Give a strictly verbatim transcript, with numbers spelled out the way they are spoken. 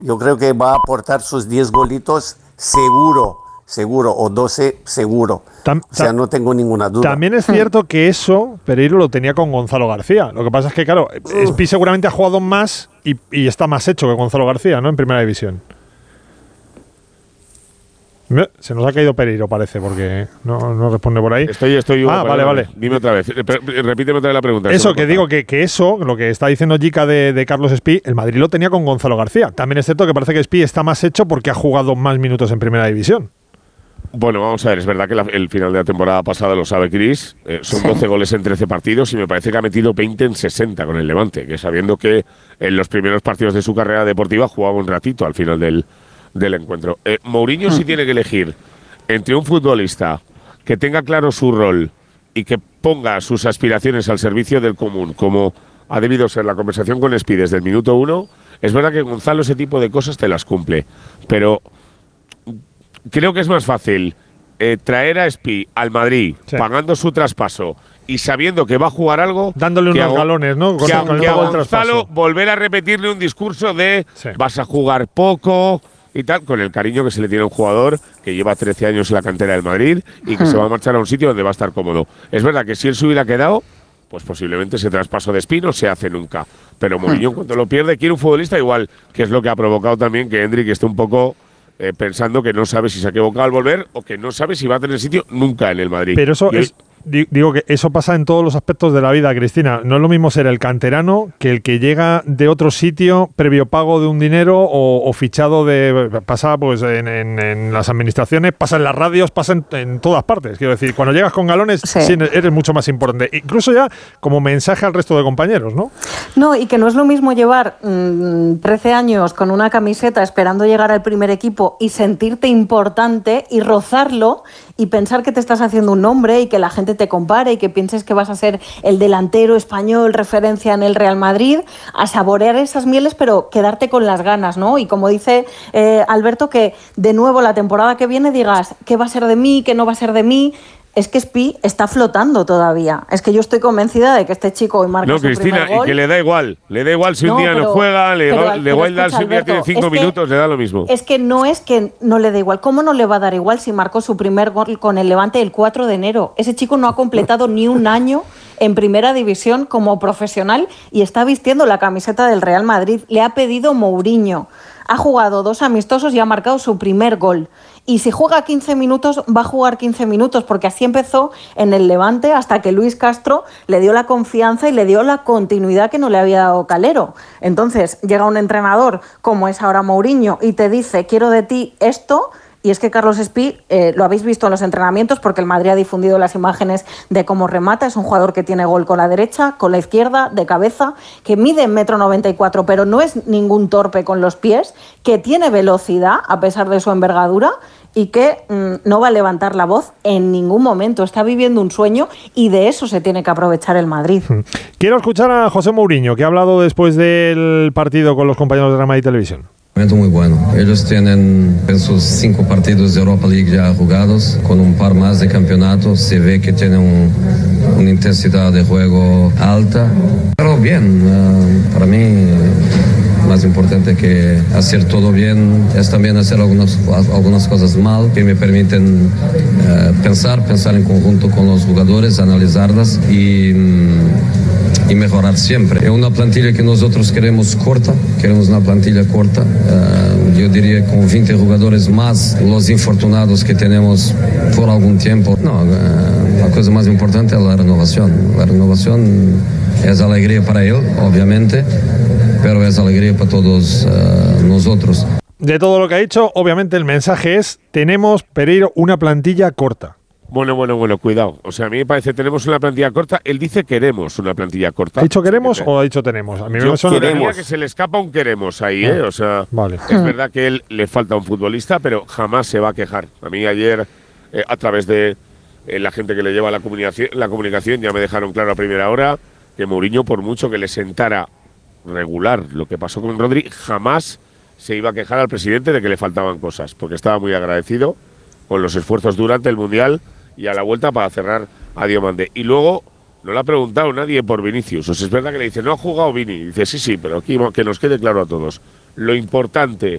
Yo creo que va a aportar sus diez golitos seguro, seguro, o doce seguro. Tam, o sea, no tengo ninguna duda. También es cierto que eso Pereiro lo tenía con Gonzalo García. Lo que pasa es que, claro, Espi seguramente ha jugado más y, y está más hecho que Gonzalo García, ¿no? En Primera División. Se nos ha caído Pereiro, parece, porque no, no responde por ahí. Estoy, estoy. Ah, vale, vale. Dime otra vez. Repíteme otra vez la pregunta. Eso, que digo, que, que eso, lo que está diciendo Jica de, de Carlos Espi, el Madrid lo tenía con Gonzalo García. También es cierto que parece que Espi está más hecho porque ha jugado más minutos en Primera División. Bueno, vamos a ver, es verdad que la, el final de la temporada pasada lo sabe Cris, eh, son doce goles en trece partidos y me parece que ha metido veinte en sesenta con el Levante, que sabiendo que en los primeros partidos de su carrera deportiva jugaba un ratito al final del, del encuentro. Eh, Mourinho sí tiene que elegir entre un futbolista que tenga claro su rol y que ponga sus aspiraciones al servicio del común, como ha debido ser la conversación con Espi desde el minuto uno. Es verdad que Gonzalo ese tipo de cosas te las cumple, pero creo que es más fácil eh, traer a Espi al Madrid, sí, pagando su traspaso y sabiendo que va a jugar algo, dándole unos galones, ¿no? Con, que a, con que a Gonzalo volver a repetirle un discurso de sí, vas a jugar poco y tal, con el cariño que se le tiene a un jugador que lleva trece años en la cantera del Madrid y que hmm. se va a marchar a un sitio donde va a estar cómodo. Es verdad que si él se hubiera quedado, pues posiblemente ese traspaso de Espi no se hace nunca. Pero Mourinho, en cuanto lo pierde, quiere un futbolista igual, que es lo que ha provocado también que Hendrik esté un poco eh, pensando que no sabe si se ha equivocado al volver o que no sabe si va a tener sitio nunca en el Madrid. Pero eso es… Digo que eso pasa en todos los aspectos de la vida, Cristina. No es lo mismo ser el canterano que el que llega de otro sitio previo pago de un dinero o, o fichado de… Pasa pues en, en, en las administraciones, pasa en las radios, pasa en, en todas partes. Quiero decir, cuando llegas con galones sí. Sí, eres mucho más importante. Incluso ya como mensaje al resto de compañeros, ¿no? No, y que no es lo mismo llevar mmm, trece años con una camiseta esperando llegar al primer equipo y sentirte importante y rozarlo y pensar que te estás haciendo un nombre y que la gente te compare y que pienses que vas a ser el delantero español referencia en el Real Madrid, a saborear esas mieles pero quedarte con las ganas, ¿no? Y como dice eh, Alberto, que de nuevo la temporada que viene digas ¿qué va a ser de mí? ¿Qué no va a ser de mí? Es que Espi está flotando todavía. Es que yo estoy convencida de que este chico hoy marca no, su Cristina, primer gol. Y que le da igual. Le da igual si no, un día pero, no juega, le, pero, le da igual si un día tiene cinco es minutos, que, le da lo mismo. Es que no es que no le da igual. ¿Cómo no le va a dar igual si marcó su primer gol con el Levante el cuatro de enero? Ese chico no ha completado ni un año en Primera División como profesional y está vistiendo la camiseta del Real Madrid. Le ha pedido Mourinho. Ha jugado dos amistosos y ha marcado su primer gol. Y si juega quince minutos, va a jugar quince minutos, porque así empezó en el Levante hasta que Luis Castro le dio la confianza y le dio la continuidad que no le había dado Calero. Entonces llega un entrenador como es ahora Mourinho y te dice, quiero de ti esto. Y es que Carlos Espi, eh, lo habéis visto en los entrenamientos porque el Madrid ha difundido las imágenes de cómo remata. Es un jugador que tiene gol con la derecha, con la izquierda, de cabeza, que mide un metro noventa y cuatro, pero no es ningún torpe con los pies, que tiene velocidad a pesar de su envergadura y que mmm, no va a levantar la voz en ningún momento. Está viviendo un sueño y de eso se tiene que aprovechar el Madrid. Quiero escuchar a José Mourinho, que ha hablado después del partido con los compañeros de Real Madrid Televisión. Momento muy bueno. Ellos tienen esos cinco partidos de Europa League ya jugados, con un par más de campeonatos. Se ve que tienen un, una intensidad de juego alta. Pero bien, uh, para mí más importante que hacer todo bien es también hacer algunas, algunas cosas mal que me permiten uh, pensar, pensar en conjunto con los jugadores, analizarlas y... Um, y mejorar siempre. Es una plantilla que nosotros queremos corta, queremos una plantilla corta, uh, yo diría con veinte jugadores más los infortunados que tenemos por algún tiempo. No, uh, la cosa más importante es la renovación. La renovación es alegría para él, obviamente, pero es alegría para todos uh, nosotros. De todo lo que ha dicho, obviamente el mensaje es, tenemos, Pereiro, una plantilla corta. Bueno, bueno, bueno, cuidado. O sea, a mí me parece tenemos una plantilla corta. Él dice queremos una plantilla corta. ¿Ha dicho queremos o ha dicho tenemos? A mí me suena queremos. Que se le escapa un queremos ahí, ¿eh? O sea, vale. Es verdad que él le falta un futbolista, pero jamás se va a quejar. A mí ayer, eh, a través de eh, la gente que le lleva la comunicación, la comunicación, ya me dejaron claro a primera hora que Mourinho, por mucho que le sentara regular lo que pasó con Rodri, jamás se iba a quejar al presidente de que le faltaban cosas, porque estaba muy agradecido con los esfuerzos durante el Mundial y a la vuelta para cerrar a Diomande. Y luego no le ha preguntado nadie por Vinicius. O sea, es verdad que le dice, no ha jugado Vini. Y dice, sí, sí, pero aquí que nos quede claro a todos. Lo importante